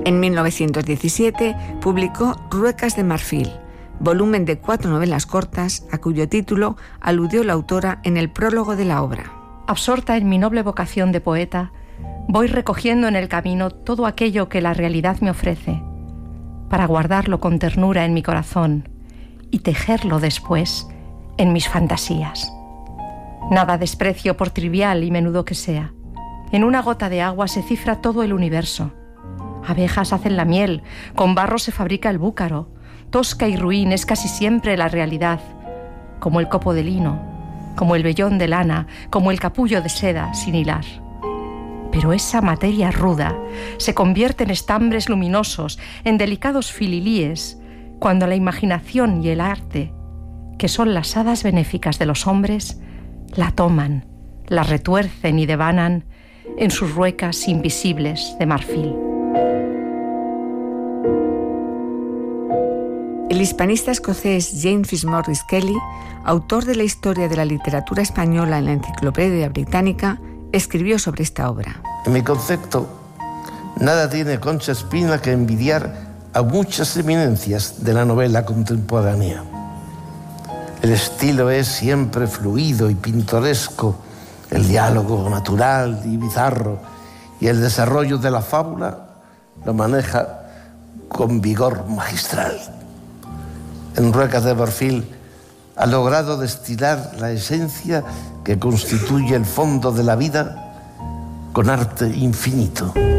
En 1917 publicó Ruecas de marfil, volumen de 4 novelas cortas, a cuyo título aludió la autora en el prólogo de la obra. Absorta en mi noble vocación de poeta, voy recogiendo en el camino todo aquello que la realidad me ofrece, para guardarlo con ternura en mi corazón y tejerlo después en mis fantasías. Nada desprecio por trivial y menudo que sea. En una gota de agua se cifra todo el universo. Abejas hacen la miel, con barro se fabrica el búcaro. Tosca y ruin es casi siempre la realidad, como el copo de lino, como el vellón de lana, como el capullo de seda sin hilar. Pero esa materia ruda se convierte en estambres luminosos, en delicados fililíes, cuando la imaginación y el arte, que son las hadas benéficas de los hombres, la toman, la retuercen y devanan en sus ruecas invisibles de marfil. El hispanista escocés James Fitzmaurice Kelly, autor de la historia de la literatura española en la Enciclopedia Británica, escribió sobre esta obra. En mi concepto, nada tiene Concha Espina que envidiar a muchas eminencias de la novela contemporánea. El estilo es siempre fluido y pintoresco, el diálogo natural y bizarro, y el desarrollo de la fábula lo maneja con vigor magistral. En Ruecas de marfil ha logrado destilar la esencia que constituye el fondo de la vida con arte infinito.